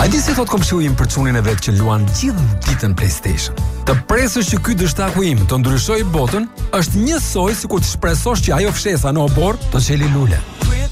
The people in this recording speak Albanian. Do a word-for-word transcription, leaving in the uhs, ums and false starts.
A di si thot komshiu im për çunin e vet që luan gjithë ditën PlayStation. Të presësh që ky dështaku im të ndryshojë botën është njësoj sikur të shpresosh që ajo fshesa në obor të çeli lule.